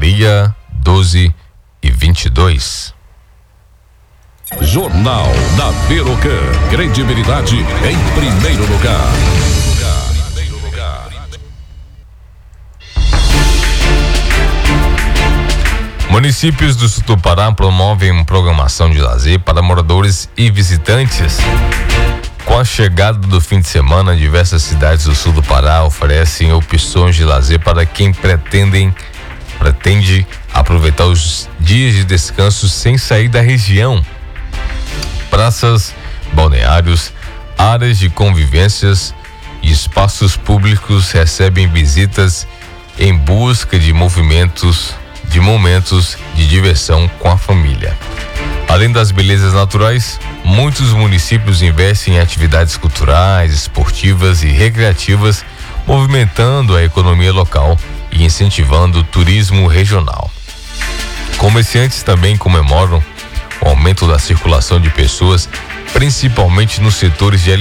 Maria, 12:22. Jornal da Verocã. Credibilidade em primeiro lugar. Municípios do sul do Pará promovem programação de lazer para moradores e visitantes. Com a chegada do fim de semana, diversas cidades do sul do Pará oferecem opções de lazer para quem pretende aproveitar os dias de descanso sem sair da região. Praças, balneários, áreas de convivências e espaços públicos recebem visitas em busca de momentos de diversão com a família. Além das belezas naturais, muitos municípios investem em atividades culturais, esportivas e recreativas, movimentando a economia local e incentivando o turismo regional. Comerciantes também comemoram o aumento da circulação de pessoas, principalmente nos setores de